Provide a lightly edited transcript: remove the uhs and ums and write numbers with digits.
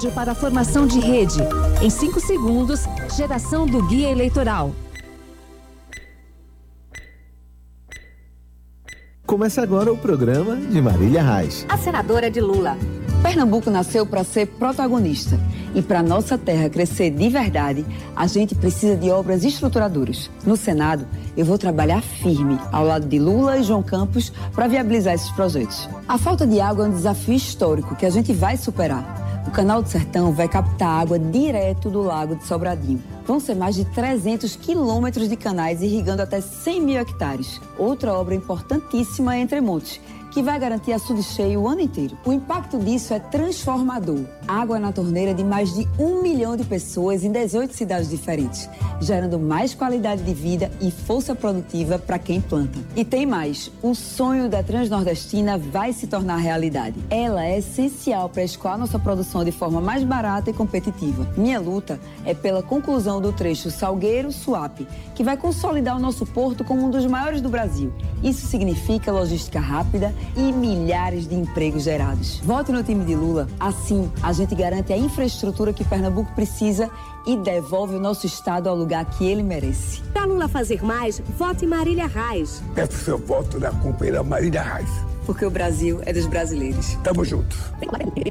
rádio para a formação de rede. Em 5 segundos, geração do guia eleitoral. Começa agora o programa de Marília Reis, a senadora de Lula. Pernambuco nasceu para ser protagonista. E para nossa terra crescer de verdade, a gente precisa de obras estruturadoras. No Senado, eu vou trabalhar firme ao lado de Lula e João Campos para viabilizar esses projetos. A falta de água é um desafio histórico que a gente vai superar. O Canal do Sertão vai captar água direto do Lago de Sobradinho. Vão ser mais de 300 quilômetros de canais irrigando até 100 mil hectares. Outra obra importantíssima é Entre Montes, que vai garantir açude cheio o ano inteiro. O impacto disso é transformador. Água na torneira de mais de 1 milhão de pessoas em 18 cidades diferentes, gerando mais qualidade de vida e força produtiva para quem planta. E tem mais, o sonho da Transnordestina vai se tornar realidade. Ela é essencial para escoar nossa produção de forma mais barata e competitiva. Minha luta é pela conclusão do trecho Salgueiro-Suape, que vai consolidar o nosso porto como um dos maiores do Brasil. Isso significa logística rápida e milhares de empregos gerados. Vote no time de Lula. Assim, a gente garante a infraestrutura que Pernambuco precisa e devolve o nosso estado ao lugar que ele merece. Para Lula fazer mais, vote Marília Reis. Peço seu voto na companheira Marília Reis. Porque o Brasil é dos brasileiros. Tamo junto.